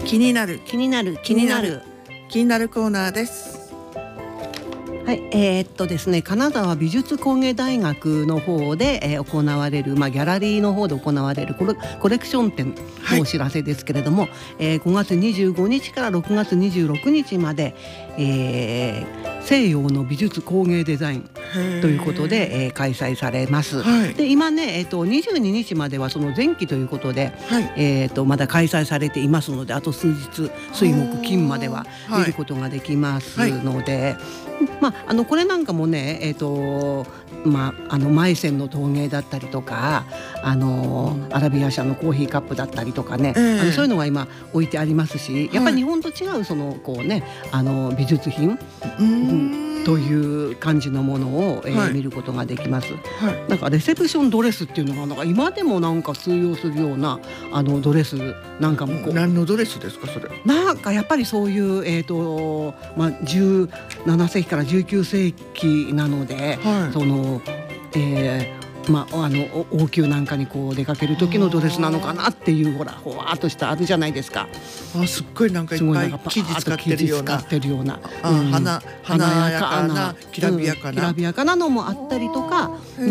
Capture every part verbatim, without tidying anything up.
気になる気になる気になる気になるコーナーです。 はい、えー、っとですね金沢美術工芸大学の方で、えー、行われる、まあ、ギャラリーの方で行われるコレ、コレクション展のお知らせですけれども、はい、えー、ごがつにじゅうごにちからろくがつにじゅうろくにちまで、えー、西洋の美術工芸デザインということで、えー、開催されます。はい、で今ね、えー、とにじゅうににちまではその前期ということで、はい、えー、とまだ開催されていますので、あと数日水木金までは見ることができますので、はいはい、まあ、あのこれなんかもね、えーとまあ、あのマイセンの陶芸だったりとか、あの、うん、アラビア社のコーヒーカップだったりとかね、えー、あのそういうのが今置いてありますし、やっぱり日本と違うそのこう、ね、あの美術品、うん、という感じのものを、えーはい、見ることができます。はい、なんかレセプションドレスっていうのがなんか今でもなんか通用するようなあのドレスなんかもこう、 何のドレスですかそれ？ なんかやっぱりそういう、えーとまあ、じゅうななせいきからじゅうきゅうせいきなので、はい、その、えーまあ、あの王宮なんかにこう出かける時のドレスなのかなっていう、ほらほわーっとしたあるじゃないですか。 あ、すっごいなんかいっぱい生地使ってるような、 使ってるような、 あ、うん、華やかなきらびやかな、 うん、きらびやかなのもあったりとか、うん、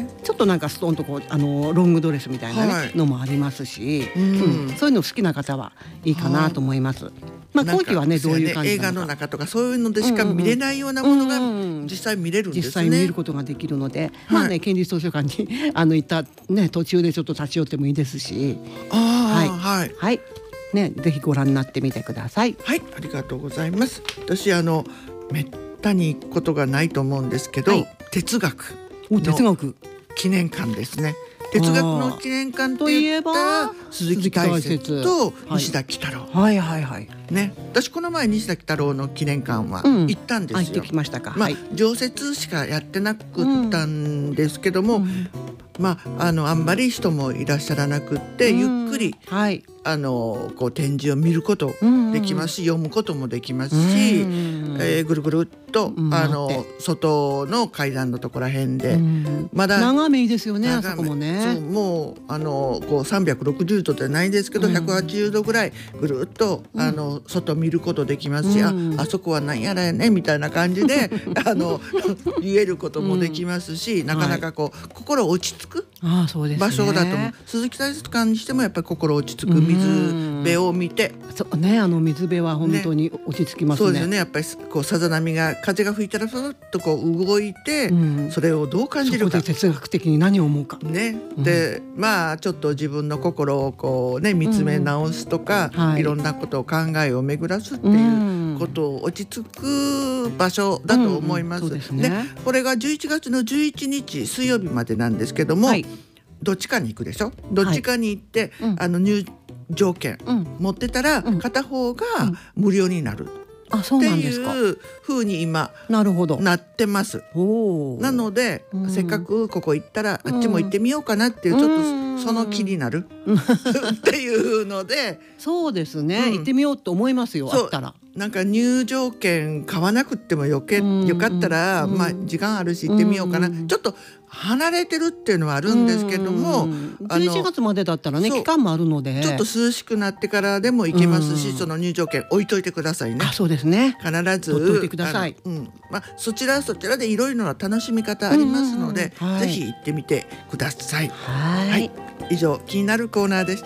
ちょっとなんかストンとこうあのロングドレスみたいな、ね、はい、のもありますし、うんうん、そういうの好きな方はいいかなと思います。まあ、後期はねどういう感じなのか、映画の中とかそういうのでしか見れないようなものが実際見れるんですね。 実際見ることができるので、はい、まあね、県立図書館にあの行った、ね、途中でちょっと立ち寄ってもいいですし、 あ、はいはい、 はい、ね、ぜひご覧になってみてください。 はい、ありがとうございます。私あのめったに行くことがないと思うんですけど、はい、哲学の記念館ですね。哲学の記念館といったら鈴木大拙と西田喜太郎、 はいはいはいね、私この前西田喜太郎の記念館は行ったんですよ。うん、 行ってきましたか。 まあ、常設しかやってなくったんですけども、うん、まあ、あのあんまり人もいらっしゃらなくって、うん、ゆっくり、はい、あのこう展示を見ることできますし、うん、読むこともできますし、うん、えー、ぐるぐるっと、うん、あの外の階段のところらへんで、うん、まだ眺めいいですよね、あそこもね。 そう、もうあのこうさんびゃくろくじゅうどじゃないですけど、うん、ひゃくはちじゅうどぐらいぐるっと、うん、あの外見ることできますし、うん、あ, あそこは何やらやねみたいな感じであの言えることもできますし、うん、なかなかこう、はい、心落ち着く場所だと思う。鈴木大拙館にしてもやっぱり心落ち着く水辺を見て、 そうね、あの水辺は本当に落ち着きますね。 そうですね、やっぱりこうさざ波が風が吹いたらふっとこう動いて、うん、それをどう感じるか、 そこで哲学的に何を思うか、 ね、で、うん、まあちょっと自分の心をこうね見つめ直すとか、うん、はい、いろんなことを考えを巡らすっていうことを落ち着く場所だと思います。うんうん、そうですね。でこれがじゅういちがつのじゅういちにち水曜日までなんですけども、はい、どっちかに行くでしょ。どっちかに行って、はい、あの入場券、うん、持ってたら片方が無料になる、 あ、そうなんですか。 っていう風に今なるほどなってます。なので、うん、せっかくここ行ったら、うん、あっちも行ってみようかなっていう、ちょっとその気になる、うん、っていうので、 そうですね、うん、行ってみようと思いますよ。あったらなんか入場券買わなくってもよけ、うん、よかったら、うん、まあ、時間あるし行ってみようかな、うん、ちょっと離れてるっていうのはあるんですけども、うん、 じゅういちがつまでだったらね、期間もあるのでちょっと涼しくなってからでも行けますし、うん、その入場券置いといてくださいね。 あ、そうですね、 必ず取っといてください。 うん、まあ、そちらはそちらでいろいろな楽しみ方ありますので、うん、はい、ぜひ行ってみてください。 はい、はい、 以上気になるコーナーでした。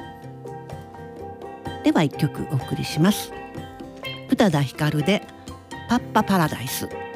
ではいっきょくお送りします。宇多田ヒカルでパッパパラダイス。